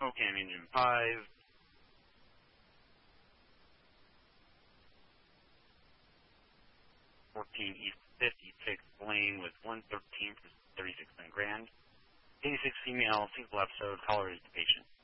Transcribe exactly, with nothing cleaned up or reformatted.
Ocam engine five. fourteen East fifty-six lane with one thirteen for thirty-six grand. eighty-six female, single episode, caller is the patient.